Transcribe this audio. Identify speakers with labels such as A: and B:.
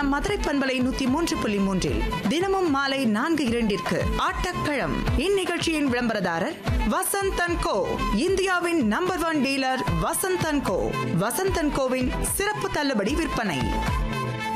A: நம் மதுரை பண்பலை 103.3 தினமும் மாலை 4:02 ஆட்டக்களம். இந்நிகழ்ச்சியின் விளம்பரதாரர் வசந்த் அண்ட் கோ, இந்தியாவின் number 1 dealer Vasanth and go. Vasanth and CoWIN சிறப்பு தள்ளுபடி விற்பனை.